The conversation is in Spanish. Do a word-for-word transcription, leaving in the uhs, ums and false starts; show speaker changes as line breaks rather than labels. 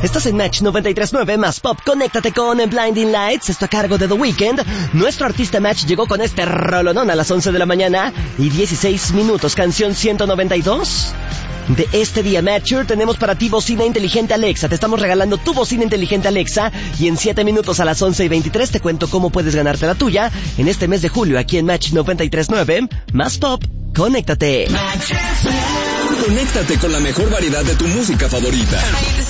Estás en Match noventa y tres punto nueve más Pop. Conéctate con Blinding Lights. Esto a cargo de The Weeknd. Nuestro artista Match llegó con este rolonón a las once de la mañana y dieciséis minutos. Canción ciento noventa y dos. De este día, Matcher, tenemos para ti bocina inteligente Alexa. Te estamos regalando tu bocina inteligente Alexa. Y en siete minutos a las once y veintitrés te cuento cómo puedes ganarte la tuya en este mes de julio aquí en Match noventa y tres punto nueve más Pop. Conéctate.
Conéctate con la mejor variedad de tu música favorita.